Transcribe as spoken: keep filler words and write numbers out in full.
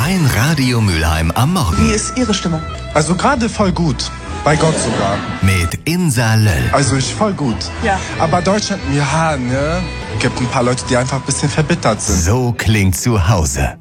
Dein Radio Mülheim am Morgen. Wie ist Ihre Stimmung? Also gerade voll gut. Bei Gott sogar. Mit Insa Löll. Also ich voll gut. Ja. Aber Deutschland, ja, ne? Gibt ein paar Leute, die einfach ein bisschen verbittert sind. So klingt zu Hause.